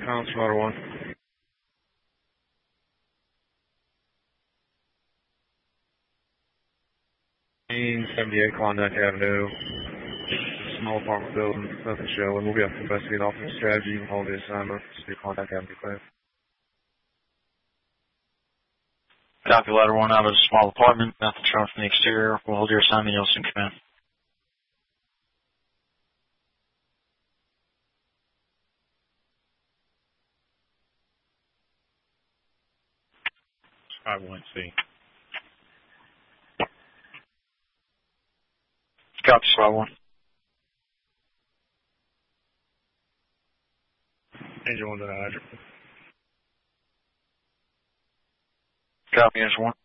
Slaughter 1. 78 Klondike Avenue. Small apartment building, nothing showing. We'll be up to investigate offensive strategy. You can hold the assignment. See Klondike Avenue clear. Copy, Ladder 1 out of a small apartment, nothing showing from the exterior. We'll hold your assignment, you'll soon come in. Scribe 1C. Copy, Scribe 1. Angel 1 to the hydrant. Copy, Angel 1.